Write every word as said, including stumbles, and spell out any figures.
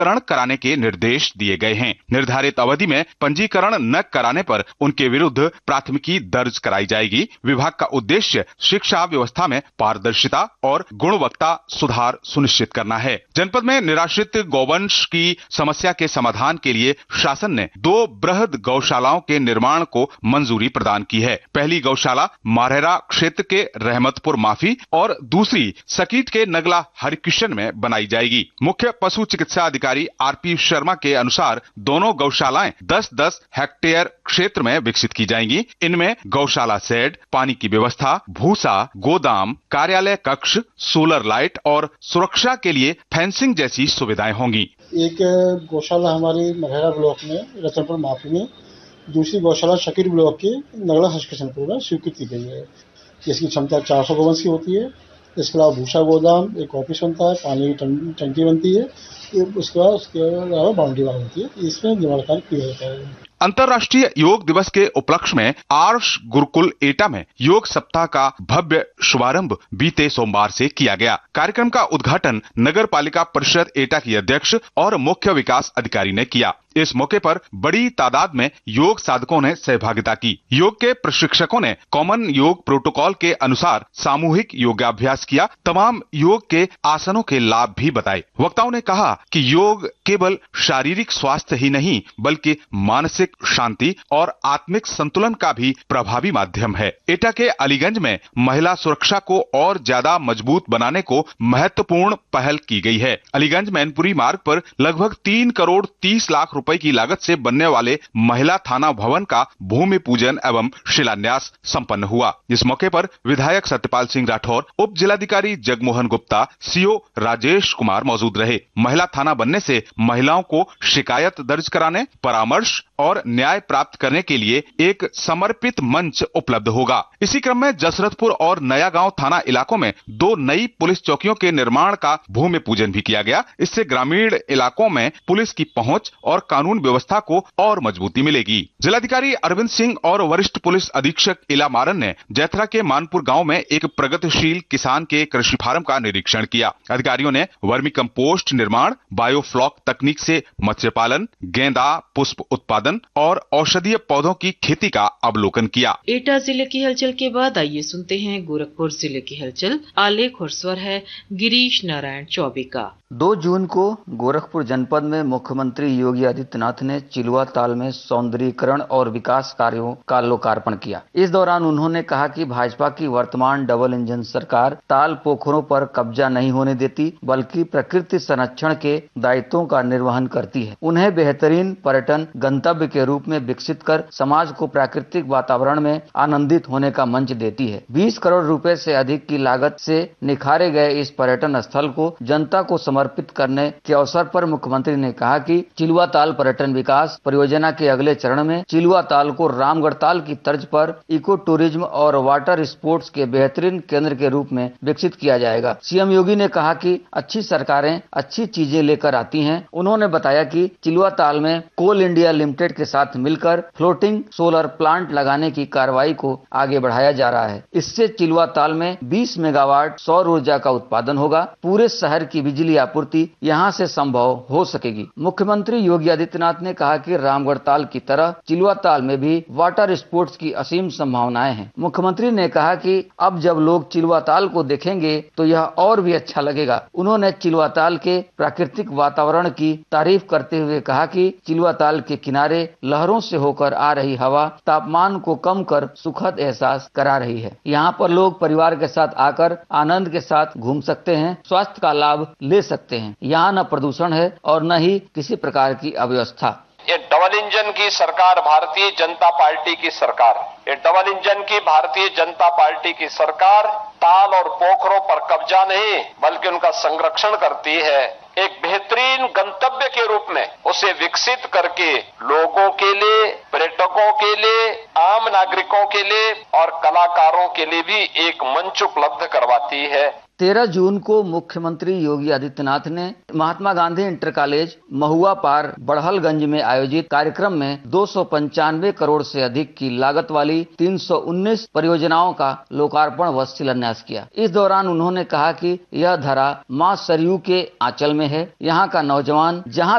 पंजीकरण कराने के निर्देश दिए गए हैं। निर्धारित अवधि में पंजीकरण न कराने पर उनके विरुद्ध प्राथमिकी दर्ज कराई जाएगी। विभाग का उद्देश्य शिक्षा व्यवस्था में पारदर्शिता और गुणवत्ता सुधार सुनिश्चित करना है। जनपद में निराश्रित गौवंश की समस्या के समाधान के लिए शासन ने दो बृहद गौशालाओं के निर्माण को मंजूरी प्रदान की है। पहली गौशाला मारहरा क्षेत्र के रहमतपुर माफी और दूसरी सकीट के नगला हरिकृष्ण में बनाई जाएगी। मुख्य पशु चिकित्सा अधिकारी आरपी शर्मा के अनुसार दोनों गौशालाएं दस दस हेक्टेयर क्षेत्र में विकसित की जाएंगी। इनमें गौशाला शेड, पानी की व्यवस्था, भूसा, गोदाम, कार्यालय कक्ष, सोलर लाइट और सुरक्षा के लिए फेंसिंग जैसी सुविधाएं होंगी। एक गौशाला हमारी मरहरा ब्लॉक में रतनपुर माफी में, दूसरी गौशाला शकीर ब्लॉक के नगला हरिकृष्णपुर में स्वीकृत की गई है, जिसकी क्षमता चार सौ गौवंश की होती है। इसके अलावा भूसा गोदाम, एक ऑफिस बनता है, पानी की टंकी बनती है, उसके बाद उसके अलावा बाउंड्री वाल होती है। इसमें निर्माण कार्य किया जाता है। अंतर्राष्ट्रीय योग दिवस के उपलक्ष्य में आर्ष गुरुकुल एटा में योग सप्ताह का भव्य शुभारंभ बीते सोमवार से किया गया। कार्यक्रम का उद्घाटन नगर पालिका परिषद एटा की अध्यक्ष और मुख्य विकास अधिकारी ने किया। इस मौके पर बड़ी तादाद में योग साधकों ने सहभागिता की। योग के प्रशिक्षकों ने कॉमन योग प्रोटोकॉल के अनुसार सामूहिक योगाभ्यास किया। तमाम योग के आसनों के लाभ भी बताए। वक्ताओं ने कहा कि योग केवल शारीरिक स्वास्थ्य ही नहीं बल्कि मानसिक शांति और आत्मिक संतुलन का भी प्रभावी माध्यम है। एटा के अलीगंज में महिला सुरक्षा को और ज्यादा मजबूत बनाने को महत्वपूर्ण पहल की गई है। अलीगंज मैनपुरी मार्ग पर लगभग तीन करोड़ तीस लाख रुपए की लागत से बनने वाले महिला थाना भवन का भूमि पूजन एवं शिलान्यास संपन्न हुआ। इस मौके पर विधायक सत्यपाल सिंह राठौर, उप जिलाधिकारी जगमोहन गुप्ता, सीओ राजेश कुमार मौजूद रहे। महिला थाना बनने से महिलाओं को शिकायत दर्ज कराने, परामर्श और न्याय प्राप्त करने के लिए एक समर्पित मंच उपलब्ध होगा। इसी क्रम में जसरतपुर और नया गांव थाना इलाकों में दो नई पुलिस चौकियों के निर्माण का भूमि पूजन भी किया गया। इससे ग्रामीण इलाकों में पुलिस की पहुंच और कानून व्यवस्था को और मजबूती मिलेगी। जिलाधिकारी अरविंद सिंह और वरिष्ठ पुलिस अधीक्षक इला मारन ने जैथरा के मानपुर गांव में एक प्रगतिशील किसान के कृषि फार्म का निरीक्षण किया। अधिकारियों ने वर्मी कंपोस्ट निर्माण, बायोफ्लॉक तकनीक से मत्स्य पालन, गेंदा पुष्प उत्पादन और औषधीय पौधों की खेती का अवलोकन किया। एटा जिले की हलचल के बाद आइए सुनते हैं गोरखपुर जिले की हलचल। आलेख और स्वर है गिरीश नारायण चौबे का। दो जून को गोरखपुर जनपद में मुख्यमंत्री योगी आदित्यनाथ ने चिलुआ ताल में सौंदर्यीकरण और विकास कार्यों का लोकार्पण किया। इस दौरान उन्होंने कहा कि भाजपा की वर्तमान डबल इंजन सरकार ताल पोखरों पर कब्जा नहीं होने देती बल्कि प्रकृति संरक्षण के दायित्वों का निर्वहन करती है। उन्हें बेहतरीन पर्यटन गंतव्य के रूप में विकसित कर समाज को प्राकृतिक वातावरण में आनंदित होने का मंच देती है। बीस करोड़ रुपए से अधिक की लागत से निखारे गए इस पर्यटन स्थल को जनता को समर्पित करने के अवसर पर मुख्यमंत्री ने कहा कि चिलुआ ताल पर्यटन विकास परियोजना के अगले चरण में चिलुआ ताल को रामगढ़ ताल की तर्ज पर इको टूरिज्म और वाटर स्पोर्ट्स के बेहतरीन केंद्र के रूप में विकसित किया जाएगा। सीएम योगी ने कहा कि अच्छी सरकारें अच्छी चीजें लेकर आती हैं। उन्होंने बताया कि चिलुआ ताल में कोल इंडिया लिमिटेड के साथ मिलकर फ्लोटिंग सोलर प्लांट लगाने की कार्रवाई को आगे बढ़ाया जा रहा है। इससे चिलुआ ताल में बीस मेगावाट सौर ऊर्जा का उत्पादन होगा। पूरे शहर की बिजली आपूर्ति यहां से संभव हो सकेगी। मुख्यमंत्री योगी आदित्यनाथ ने कहा कि रामगढ़ ताल की तरह चिलुआ ताल में भी वाटर स्पोर्ट्स की असीम संभावनाएं हैं। मुख्यमंत्री ने कहा कि अब जब लोग चिलुआ ताल को देखेंगे तो यह और भी अच्छा लगेगा। उन्होंने चिलुआ ताल के प्राकृतिक वातावरण की तारीफ करते हुए कहा कि चिलुआ ताल के किनारे लहरों से होकर आ रही हवा तापमान को कम कर सुखद एहसास करा रही है। यहाँ पर लोग परिवार के साथ आकर आनंद के साथ घूम सकते हैं, स्वास्थ्य का लाभ ले सकते हैं। यहाँ न प्रदूषण है और न ही किसी प्रकार की अव्यवस्था। ये डबल इंजन की सरकार भारतीय जनता पार्टी की सरकार, ये डबल इंजन की भारतीय जनता पार्टी की सरकार ताल और पोखरों पर कब्जा नहीं बल्कि उनका संरक्षण करती है। एक बेहतरीन गंतव्य के रूप में उसे विकसित करके लोगों के लिए, पर्यटकों के लिए, आम नागरिकों के लिए और कलाकारों के लिए भी एक मंच उपलब्ध करवाती है। तेरह जून को मुख्यमंत्री योगी आदित्यनाथ ने महात्मा गांधी इंटर कॉलेज महुआ पार बड़हलगंज में आयोजित कार्यक्रम में दो सौ पंचानवे करोड़ से अधिक की लागत वाली तीन सौ उन्नीस परियोजनाओं का लोकार्पण व शिलान्यास किया। इस दौरान उन्होंने कहा कि यह धरा मां सरयू के आंचल में है। यहाँ का नौजवान जहाँ